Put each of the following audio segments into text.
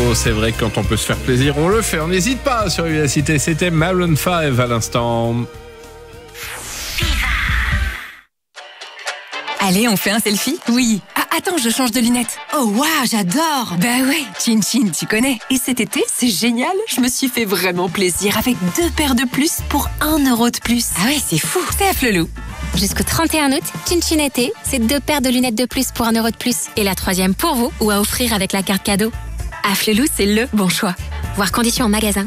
techno, c'est vrai que quand on peut se faire plaisir, on le fait. On n'hésite pas sur Vivacité. C'était Maroon 5 à l'instant. Allez, on fait un selfie? Oui. Ah, attends, je change de lunettes. Oh, waouh, j'adore. Bah ouais, Chin Chin, tu connais. Et cet été, c'est génial. Je me suis fait vraiment plaisir avec 2 paires de plus pour 1 euro de plus. Ah ouais, c'est fou. C'est à Flelou. Jusqu'au 31 août, Chin Chin été, c'est 2 paires de lunettes de plus pour 1 euro de plus. Et la 3e pour vous ou à offrir avec la carte cadeau. À Flelou, c'est le bon choix. Voir conditions en magasin.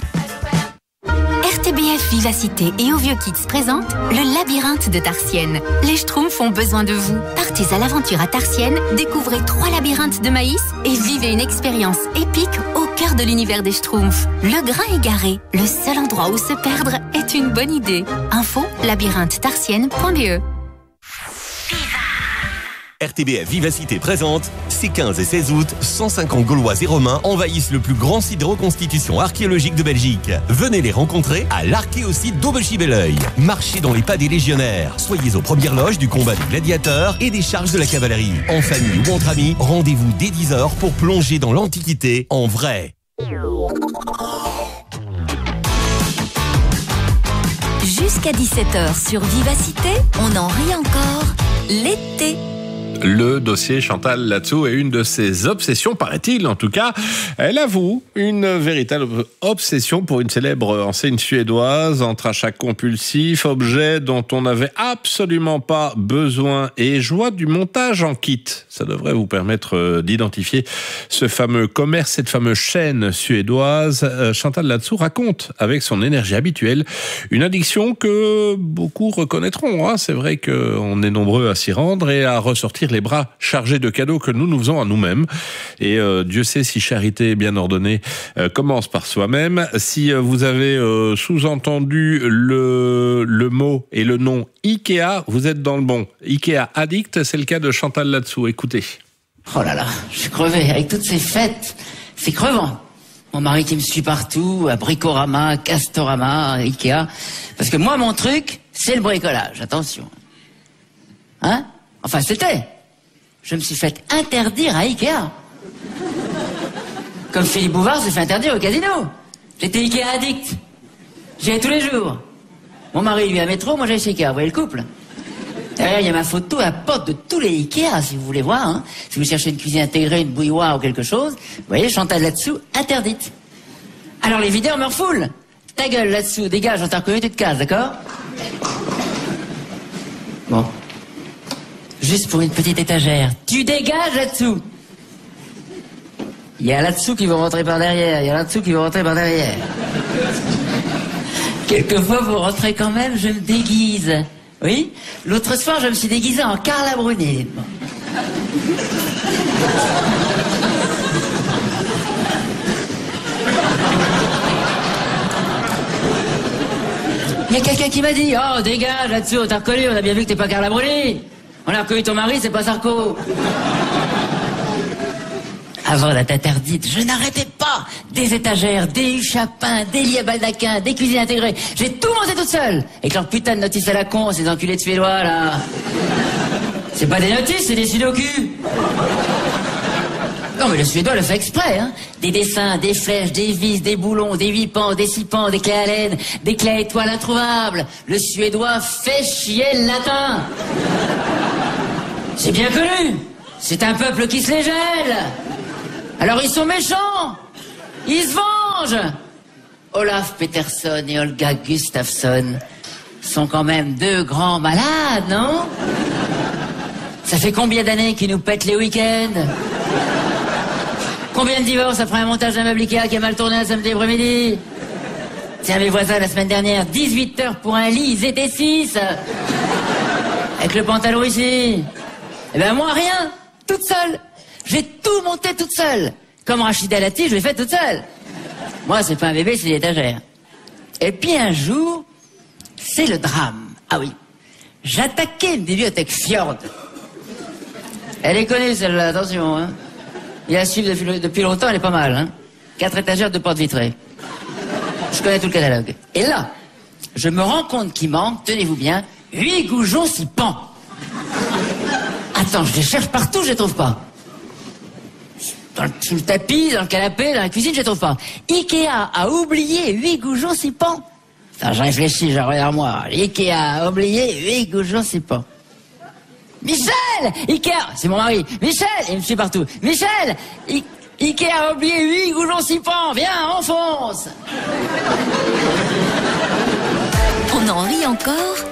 RTBF Vivacité et Ovio Kids présente le labyrinthe de Tarsienne. Les Schtroumpfs ont besoin de vous. Partez à l'aventure à Tarsienne, découvrez 3 labyrinthes de maïs et vivez une expérience épique au cœur de l'univers des Schtroumpfs. Le grain égaré, le seul endroit où se perdre est une bonne idée. Info labyrinthe-tarsienne.be. RTBF Vivacité présente, ces 15 et 16 août, 150 Gaulois et Romains envahissent le plus grand site de reconstitution archéologique de Belgique. Venez les rencontrer à l'archéosite d'Aubechy-Belleuil. Marchez dans les pas des légionnaires. Soyez aux premières loges du combat des gladiateurs et des charges de la cavalerie. En famille ou entre amis, rendez-vous dès 10h pour plonger dans l'Antiquité en vrai. Jusqu'à 17h sur Vivacité, on en rit encore. L'été. Le dossier Chantal Latsou est une de ses obsessions, paraît-il en tout cas. Elle avoue une véritable obsession pour une célèbre enseigne suédoise, entre achats compulsifs, objets dont on n'avait absolument pas besoin et joie du montage en kit. Ça devrait vous permettre d'identifier ce fameux commerce, cette fameuse chaîne suédoise. Chantal Latsou raconte avec son énergie habituelle une addiction que beaucoup reconnaîtront. Hein. C'est vrai qu'on est nombreux à s'y rendre et à ressortir les bras chargés de cadeaux que nous faisons à nous-mêmes. Et Dieu sait si charité bien ordonnée commence par soi-même. Si vous avez sous-entendu le mot et le nom Ikea, vous êtes dans le bon. Ikea addict, c'est le cas de Chantal Latsou. Écoutez. Oh là là, je suis crevé. Avec toutes ces fêtes, c'est crevant. Mon mari qui me suit partout, à Bricorama, Castorama, Ikea. Parce que moi, mon truc, c'est le bricolage. Attention. Hein? Enfin, c'était. Je me suis fait interdire à Ikea. Comme Philippe Bouvard s'est fait interdire au casino. J'étais Ikea addict. J'y allais tous les jours. Mon mari, lui, à métro, moi, j'allais chez Ikea. Vous voyez le couple? Derrière, il y a ma photo à la porte de tous les Ikea, si vous voulez voir. Hein. Si vous cherchez une cuisine intégrée, une bouilloire ou quelque chose, vous voyez, Chantal là-dessous, interdite. Alors, les videurs me refoulent. Ta gueule là-dessous, dégage, on t'a reconnu, tu te casses, d'accord? Bon. Juste pour une petite étagère. Tu dégages là-dessous. Il y a là-dessous qui vont rentrer par derrière. Il y a là-dessous qui vont rentrer par derrière. Quelquefois, vous rentrez quand même, je me déguise. Oui? L'autre soir, je me suis déguisé en Carla Bruni. Bon. Il y a quelqu'un qui m'a dit, oh, dégage là-dessous, on t'a reconnu, on a bien vu que t'es pas Carla Bruni. On a reconnu ton mari, c'est pas Sarko. Avant d'être interdite, je n'arrêtais pas. Des étagères, des huches à pain, des lits à baldaquin, des cuisines intégrées. J'ai tout monté toute seule. Avec leur putain de notice à la con, ces enculés de Suédois, là. C'est pas des notices, c'est des sudoku. Non, mais le Suédois le fait exprès, hein. Des dessins, des flèches, des vis, des boulons, des 8 pans, des 6 pans, des clés à laine, des clés à étoiles introuvables. Le Suédois fait chier le latin. C'est bien connu. C'est un peuple qui se les gèle. Alors ils sont méchants. Ils se vengent. Olaf Peterson et Olga Gustafsson sont quand même 2 grands malades, non? Ça fait combien d'années qu'ils nous pètent les week-ends? Combien de divorces après un montage d'un meuble Ikea qui a mal tourné un samedi après-midi? Tiens, mes voisins, la semaine dernière, 18 heures pour un lit, ils étaient 6. Avec le pantalon ici. Eh ben moi, rien. Toute seule. J'ai tout monté toute seule. Comme Rachida Dati, je l'ai fait toute seule. Moi, c'est pas un bébé, c'est l'étagère. Et puis un jour, c'est le drame. Ah oui. J'attaquais une bibliothèque Fjord. Elle est connue, celle-là, attention, hein. Il la suivre depuis longtemps, elle est pas mal, hein. 4 étagères, 2 portes vitrées. Je connais tout le catalogue. Et là, je me rends compte qu'il manque, tenez-vous bien, 8 goujons 6 pans. Attends, je les cherche partout, je les trouve pas. Sous le tapis, dans le canapé, dans la cuisine, je les trouve pas. Ikea a oublié 8 goujons 6 pans. Enfin, je réfléchis, je regarde moi. Ikea a oublié 8 goujons 6 pans. Michel! Ikea! C'est mon mari. Michel! Il me suit partout. Michel! Ikea a oublié 8 goujons 6 pans. Viens, enfonce! On en rit encore